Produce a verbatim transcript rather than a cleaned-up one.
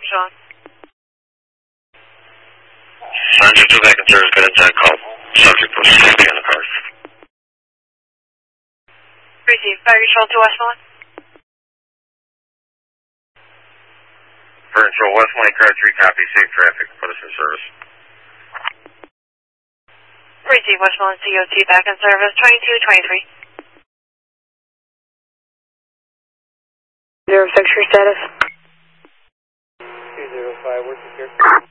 Washington. nine two two back in service, good inside call. Subject was sleeping in the car. Receive, fire control to Westmoreland. Fire control, Westmoreland, car three, copy, safe traffic, put us in service. Receive, Westmoreland, C O T back in service, twenty-two twenty-three. Zero, fix your status. two zero five, we're secure.